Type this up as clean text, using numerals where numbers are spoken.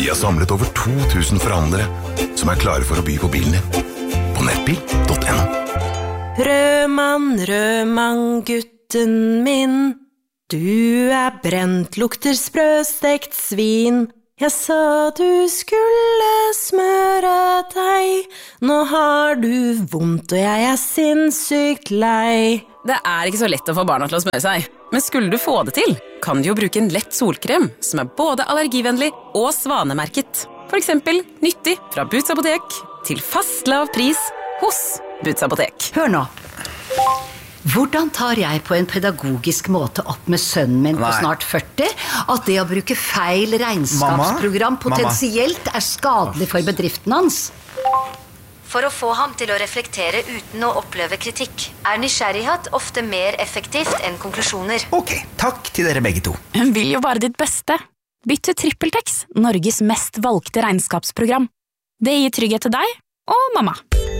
Vi har samlet over 2000 forhandlere som er klare for å by på bilen din. På nettbil.no. Rødmann, gutten min. Du er brent, lukter sprøstekt svin. Jeg sa du skulle smøre deg. Nå har du vondt, og jeg er sinnssykt lei. Det er ikke så lett å få barna til å smøre seg. Men skulle du få det til, kan du jo bruke en lett solkrem som er både allergivennlig og svanemerket. For eksempel nyttig fra Boots Apotek til fast lav pris hos Boots Apotek. Hør nå. Hvordan tar jeg på en pedagogisk måte opp med sønnen min på snart 40 at det å bruke feil regnskapsprogram potensielt er skadelig for bedriften hans? For å få ham til å reflektere uten å oppleve kritikk, er nysgjerrighet ofte mer effektivt enn konklusjoner. Ok, takk til dere begge to. Hun vil jo bare ditt beste. Bytt til TrippelTex, Norges mest valgte regnskapsprogram. Det gir trygghet til deg og mamma.